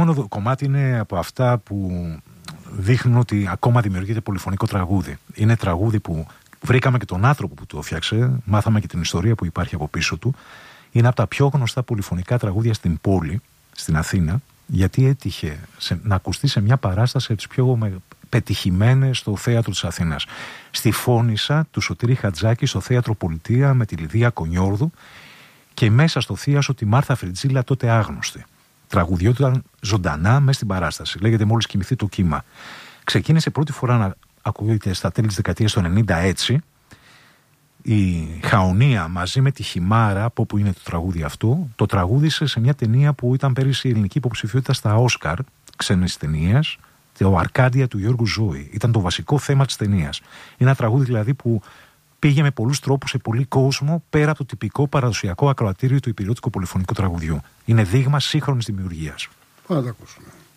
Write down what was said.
επόμενο κομμάτι είναι από αυτά που δείχνουν ότι ακόμα δημιουργείται πολυφωνικό τραγούδι. Είναι τραγούδι που βρήκαμε και τον άνθρωπο που το έφτιαξε, μάθαμε και την ιστορία που υπάρχει από πίσω του. Είναι από τα πιο γνωστά πολυφωνικά τραγούδια στην πόλη, στην Αθήνα, γιατί έτυχε να ακουστεί σε μια παράσταση από τις πιο πετυχημένες στο θέατρο της Αθήνας. Στη Φώνισσα του Σωτήρη Χατζάκη στο θέατρο Πολιτεία με τη Λιδία Κονιόρδου και μέσα στο θίασο τη Μάρθα Φριτζίλα, τότε άγνωστη. Τραγουδιόταν ζωντανά μέσα στην παράσταση. Λέγεται «Μόλις κοιμηθεί το κύμα». Ξεκίνησε πρώτη φορά να ακούγεται στα τέλη της δεκαετίας του 90 έτσι. Η Χαονία μαζί με τη Χιμάρα, από όπου είναι το τραγούδι αυτό, το τραγούδισε σε μια ταινία που ήταν πέρυσι η ελληνική υποψηφιότητα στα Όσκαρ, ξένης ταινίας, το Αρκάντια του Γιώργου Ζώη. Ήταν το βασικό θέμα της ταινίας. Είναι ένα τραγούδι δηλαδή που πήγε με πολλούς τρόπους σε πολύ κόσμο πέρα από το τυπικό παραδοσιακό ακροατήριο του υπηρετικού πολυφωνικού τραγουδιού. Είναι δείγμα σύγχρονης δημιουργίας. Πάμε να τα ακούσουμε.